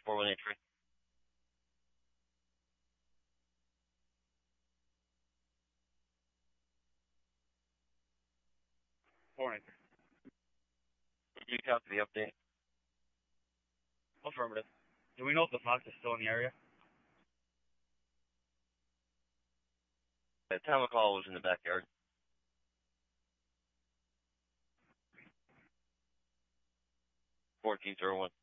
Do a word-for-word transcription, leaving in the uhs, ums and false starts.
four one eight three. four one eight three. You copy the update? Affirmative. Do we know if the Fox is still in the area? The time of call was in the backyard. fourteen zero one.